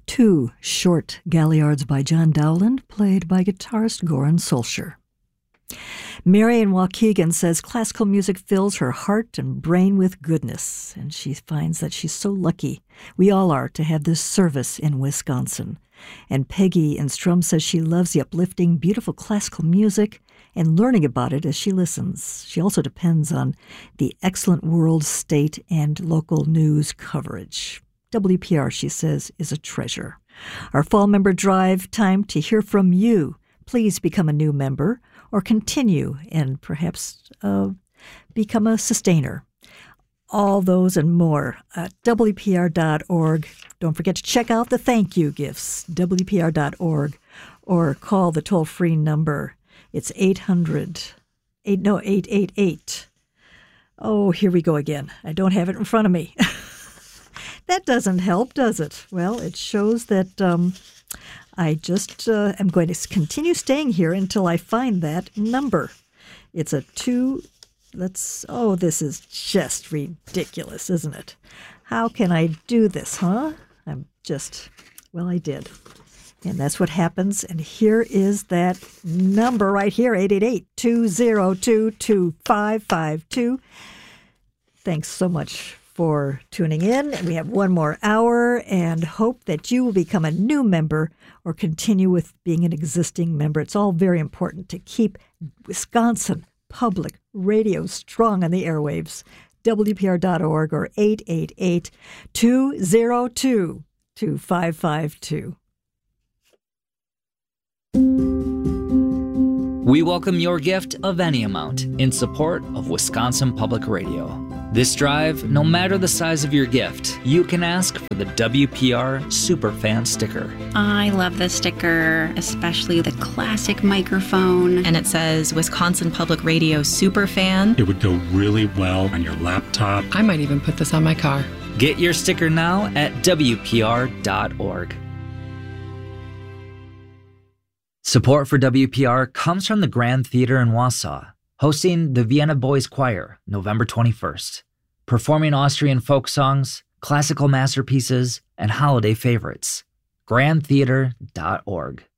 Two short galliards by John Dowland, played by guitarist Goran Solskjaer. Marion Waukegan says classical music fills her heart and brain with goodness, and she finds that she's so lucky, we all are, to have this service in Wisconsin. And Peggy in Strum says she loves the uplifting, beautiful classical music and learning about it as she listens. She also depends on the excellent world, state, and local news coverage. WPR, she says, is a treasure. Our fall member drive, time to hear from you. Please become a new member or continue and perhaps become a sustainer. All those and more at WPR.org. Don't forget to check out the thank you gifts, WPR.org, or call the toll-free number. It's 888. Oh, here we go again. I don't have it in front of me. That doesn't help, does it? Well, it shows that I just am going to continue staying here until I find that number. It's a 2. This is just ridiculous, isn't it? How can I do this, huh? I did. And that's what happens. And here is that number right here, 888-202-2552. Thanks so much for tuning in. We have one more hour and hope that you will become a new member or continue with being an existing member. It's all very important to keep Wisconsin Public Radio strong on the airwaves. WPR.org or 888-202-2552. We welcome your gift of any amount in support of Wisconsin Public Radio. This drive, no matter the size of your gift, you can ask for the WPR Superfan sticker. I love this sticker, especially the classic microphone. And it says Wisconsin Public Radio Superfan. It would go really well on your laptop. I might even put this on my car. Get your sticker now at WPR.org. Support for WPR comes from the Grand Theater in Wausau, hosting the Vienna Boys Choir, November 21st, performing Austrian folk songs, classical masterpieces, and holiday favorites. grandtheater.org.